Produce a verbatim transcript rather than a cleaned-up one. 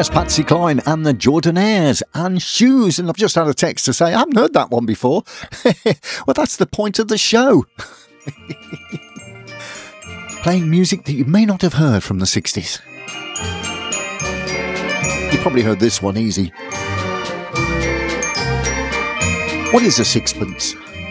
Yes, Patsy Cline and the Jordanaires and Shoes. And I've just had a text to say, I haven't heard that one before. Well, that's the point of the show. Playing music that you may not have heard from the sixties. You probably heard this one easy. What is a sixpence?